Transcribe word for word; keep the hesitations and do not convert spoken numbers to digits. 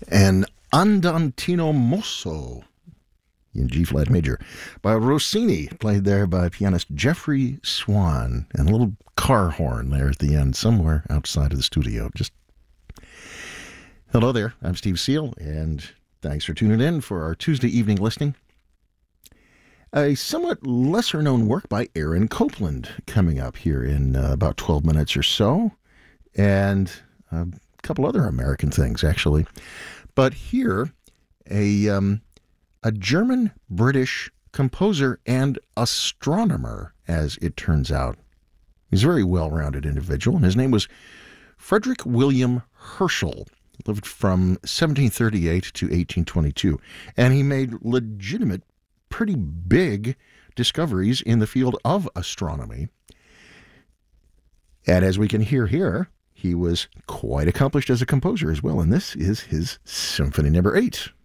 and Andantino Mosso in G-flat major by Rossini, played there by pianist Jeffrey Swan, and a little car horn there at the end somewhere outside of the studio. Just hello there, I'm Steve Seal, and thanks for tuning in for our Tuesday evening listening. A somewhat lesser-known work by Aaron Copland coming up here in uh, about twelve minutes or so, and a couple other American things, actually. But here, a um, a German-British composer and astronomer, as it turns out. He's a very well-rounded individual, and his name was Frederick William Herschel. He lived from seventeen thirty-eight to eighteen twenty-two, and he made legitimate, pretty big discoveries in the field of astronomy. And as we can hear here, he was quite accomplished as a composer as well, and this is his Symphony Number eight.